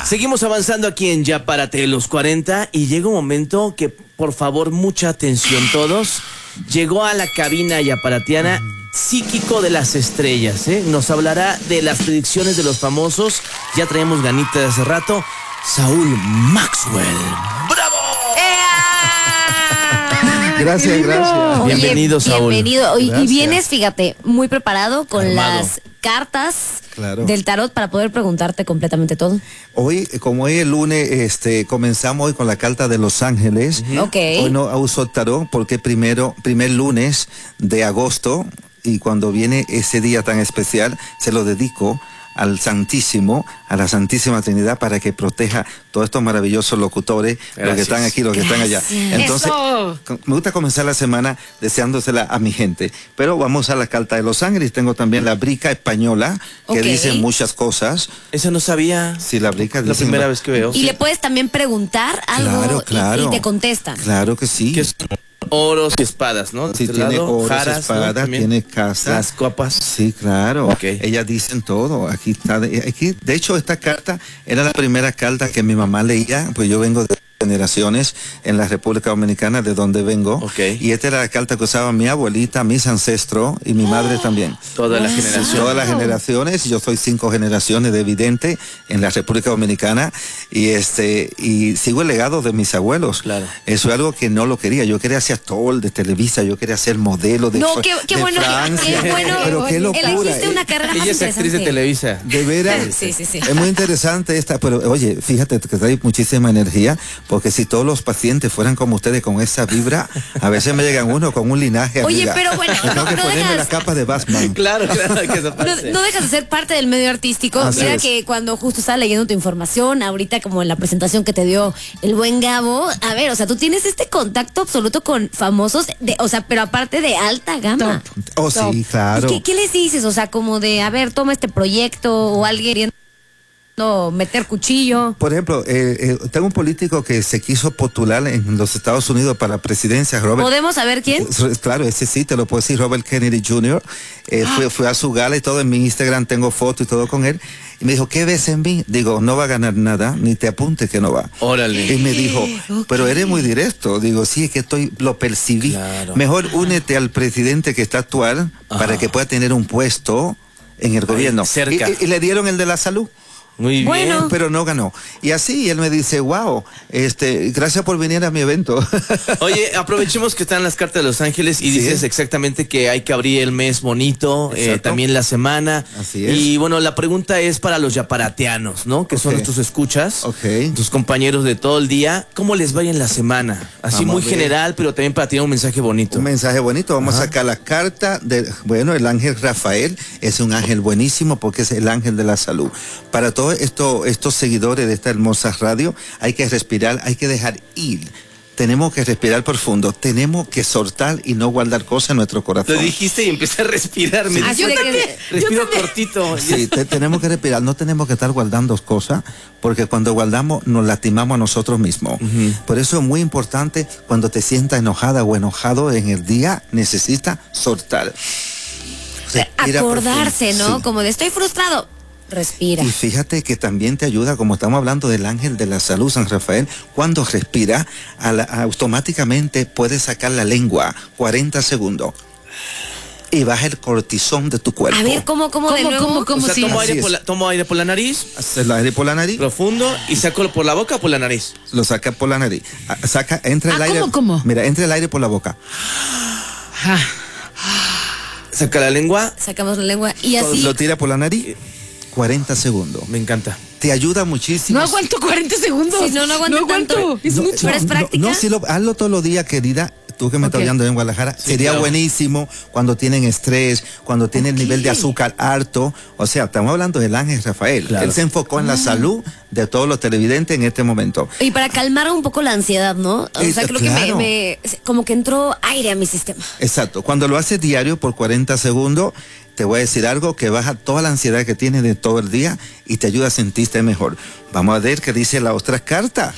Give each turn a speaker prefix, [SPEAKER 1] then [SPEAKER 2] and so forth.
[SPEAKER 1] Seguimos avanzando aquí en Ya Párate los 40 y llega un momento que, por favor, mucha atención todos. Llegó a la cabina yaparatiana Psíquico de las Estrellas, ¿eh? Nos hablará de las predicciones de los famosos. Ya traemos ganitas de hace rato. Saúl Maxwell. ¡Bravo!
[SPEAKER 2] Gracias.
[SPEAKER 3] Oye,
[SPEAKER 1] bienvenido, Saúl.
[SPEAKER 3] Bienvenido. Y
[SPEAKER 2] Gracias.
[SPEAKER 3] vienes, fíjate, muy preparado con
[SPEAKER 1] Armado.
[SPEAKER 3] las cartas
[SPEAKER 2] Claro.
[SPEAKER 3] del tarot para poder preguntarte completamente todo.
[SPEAKER 2] Hoy, como hoy es el lunes, comenzamos hoy con la carta de Los Ángeles.
[SPEAKER 3] Ok.
[SPEAKER 2] Hoy no uso tarot porque primer lunes de agosto, y cuando viene ese día tan especial, se lo dedico al Santísimo, a la Santísima Trinidad, para que proteja todos estos maravillosos locutores, los que están aquí, los que están allá. Entonces, me gusta comenzar la semana deseándosela a mi gente. Pero vamos a la carta de Los Ángeles. Tengo también la brica española, que
[SPEAKER 3] Ok.
[SPEAKER 2] dice muchas cosas.
[SPEAKER 1] Eso no sabía.
[SPEAKER 2] Sí, la brica
[SPEAKER 1] La
[SPEAKER 2] dice
[SPEAKER 1] primera vez que veo.
[SPEAKER 3] Y le puedes también preguntar algo
[SPEAKER 2] Claro.
[SPEAKER 3] y te contestan.
[SPEAKER 2] Claro que sí.
[SPEAKER 1] Que son oros y espadas, ¿no? De
[SPEAKER 2] Sí,
[SPEAKER 1] este
[SPEAKER 2] tiene
[SPEAKER 1] lado,
[SPEAKER 2] oros,
[SPEAKER 1] jaras, ¿no?
[SPEAKER 2] espada,
[SPEAKER 1] También.
[SPEAKER 2] tiene casa.
[SPEAKER 1] Las copas.
[SPEAKER 2] Sí, claro.
[SPEAKER 1] Ok.
[SPEAKER 2] Ellas dicen todo. Aquí está. Aquí, de hecho, esta carta era la primera carta que mi mamá leía, pues yo vengo de generaciones en la República Dominicana, de donde vengo.
[SPEAKER 1] Ok.
[SPEAKER 2] Y esta era la carta que usaba mi abuelita, mis ancestros y mi madre también.
[SPEAKER 1] Toda la generación.
[SPEAKER 2] Todas las generaciones. Yo soy 5 generaciones de vidente en la República Dominicana, y sigo el legado de mis abuelos.
[SPEAKER 1] Claro.
[SPEAKER 2] Eso es algo que no lo quería. Yo quería ser actor de Televisa, yo quería ser modelo de
[SPEAKER 3] No, qué
[SPEAKER 2] de
[SPEAKER 3] bueno,
[SPEAKER 2] Francia.
[SPEAKER 3] qué bueno.
[SPEAKER 2] Pero qué locura.
[SPEAKER 3] Elegiste una carrera más
[SPEAKER 1] Ella es actriz de
[SPEAKER 3] interesante.
[SPEAKER 1] Televisa.
[SPEAKER 2] De veras,
[SPEAKER 3] Sí.
[SPEAKER 2] es muy interesante esta, pero oye, fíjate que trae muchísima energía, porque si todos los pacientes fueran como ustedes con esa vibra, a veces me llegan uno con un linaje.
[SPEAKER 3] Oye,
[SPEAKER 2] amiga.
[SPEAKER 3] pero bueno,
[SPEAKER 2] Tengo que
[SPEAKER 3] no
[SPEAKER 2] ponerme
[SPEAKER 3] dejas-
[SPEAKER 2] la capa de Batman.
[SPEAKER 1] Claro, que eso
[SPEAKER 3] No,
[SPEAKER 1] pase.
[SPEAKER 3] no dejas de ser parte del medio artístico.
[SPEAKER 2] Así
[SPEAKER 3] Mira
[SPEAKER 2] es.
[SPEAKER 3] que cuando justo estaba leyendo tu información, ahorita como en la presentación que te dio el buen Gabo, a ver, o sea, tú tienes este contacto absoluto con famosos, o sea, pero aparte de alta gama.
[SPEAKER 2] Oh, sí, claro.
[SPEAKER 3] ¿Y qué les dices? O sea, como de, a ver, toma este proyecto, o alguien queriendo meter cuchillo.
[SPEAKER 2] Por ejemplo, tengo un político que se quiso postular en los Estados Unidos para la presidencia, Robert.
[SPEAKER 3] ¿Podemos saber quién?
[SPEAKER 2] Claro, ese sí, te lo puedo decir, Robert Kennedy Jr. Fui a su gala y todo, en mi Instagram tengo fotos y todo con él. Y me dijo, ¿qué ves en mí? Digo, no va a ganar nada, ni te apunte que no va.
[SPEAKER 1] Órale.
[SPEAKER 2] Y me dijo, pero eres muy directo. Digo, sí, es que lo percibí.
[SPEAKER 1] Claro.
[SPEAKER 2] Mejor únete al presidente que está actual para que pueda tener un puesto en el gobierno.
[SPEAKER 1] cerca.
[SPEAKER 2] Y le dieron el de la salud.
[SPEAKER 1] Muy bien.
[SPEAKER 3] Bueno.
[SPEAKER 2] Pero no ganó. Y así él me dice, wow, gracias por venir a mi evento.
[SPEAKER 1] Oye, aprovechemos que están las cartas de Los Ángeles y
[SPEAKER 2] Sí.
[SPEAKER 1] dices exactamente que hay que abrir el mes bonito,
[SPEAKER 2] Exacto.
[SPEAKER 1] también la semana.
[SPEAKER 2] Así es.
[SPEAKER 1] Y bueno, la pregunta es para los yaparateanos, ¿no? Que son
[SPEAKER 2] Ok.
[SPEAKER 1] tus escuchas,
[SPEAKER 2] Ok.
[SPEAKER 1] tus compañeros de todo el día. ¿Cómo les va en la semana? Así
[SPEAKER 2] Vamos
[SPEAKER 1] muy
[SPEAKER 2] a ver.
[SPEAKER 1] general, pero también para tener un mensaje bonito.
[SPEAKER 2] Un mensaje bonito. Vamos a sacar la carta bueno, el ángel Rafael es un ángel buenísimo porque es el ángel de la salud. Para todos estos seguidores de esta hermosa radio, hay que respirar, hay que dejar ir. Tenemos que respirar profundo, tenemos que soltar y no guardar cosas en nuestro corazón.
[SPEAKER 1] Lo dijiste y empecé a respirar. Me
[SPEAKER 3] Así
[SPEAKER 1] dije,
[SPEAKER 3] de que-
[SPEAKER 1] respiro cortito.
[SPEAKER 2] Sí, tenemos que respirar, no tenemos que estar guardando cosas, porque cuando guardamos nos lastimamos a nosotros mismos. Por eso es muy importante, cuando te sientas enojada o enojado en el día, necesitas soltar. Respira
[SPEAKER 3] Acordarse,
[SPEAKER 2] profundo.
[SPEAKER 3] ¿no?
[SPEAKER 2] Sí.
[SPEAKER 3] Como de estoy frustrado. Respira.
[SPEAKER 2] Y fíjate que también te ayuda, como estamos hablando del ángel de la salud, San Rafael, cuando respira, automáticamente puedes sacar la lengua 40 segundos y baja el cortisol de tu cuerpo.
[SPEAKER 3] A ver, ¿cómo de nuevo?
[SPEAKER 1] O sea,
[SPEAKER 2] sí?
[SPEAKER 1] tomo
[SPEAKER 2] Así
[SPEAKER 1] aire,
[SPEAKER 2] es.
[SPEAKER 1] tomo aire por la nariz,
[SPEAKER 2] Haces el aire por la nariz,
[SPEAKER 1] profundo, y saco por la boca o por la nariz.
[SPEAKER 2] lo saca por la nariz. Entra el aire.
[SPEAKER 4] ¿cómo?
[SPEAKER 2] Mira, entra el aire por la boca.
[SPEAKER 1] Saca la lengua.
[SPEAKER 3] Sacamos la lengua y así.
[SPEAKER 2] Lo tira por la nariz, 40 segundos.
[SPEAKER 1] Me encanta.
[SPEAKER 2] Te ayuda muchísimo.
[SPEAKER 4] No aguanto 40 segundos.
[SPEAKER 3] Sí, no aguanto tanto.
[SPEAKER 4] Es
[SPEAKER 2] No,
[SPEAKER 4] mucho.
[SPEAKER 3] ¿Pero es práctica?
[SPEAKER 2] No, hazlo todos los días, querida. Tú que me estás
[SPEAKER 4] Ok.
[SPEAKER 2] oyendo en Guadalajara, sería
[SPEAKER 1] claro.
[SPEAKER 2] buenísimo cuando tienen estrés, cuando tienen el nivel de azúcar alto. O sea, estamos hablando del ángel Rafael.
[SPEAKER 1] Claro.
[SPEAKER 2] Él se enfocó en la salud de todos los televidentes en este momento.
[SPEAKER 3] Y para calmar un poco la ansiedad, ¿no? O sea, creo
[SPEAKER 2] claro.
[SPEAKER 3] que como que entró aire a mi sistema.
[SPEAKER 2] Exacto. Cuando lo haces diario por 40 segundos, te voy a decir algo que baja toda la ansiedad que tienes de todo el día y te ayuda a sentirte mejor. Vamos a ver qué dice la otra carta.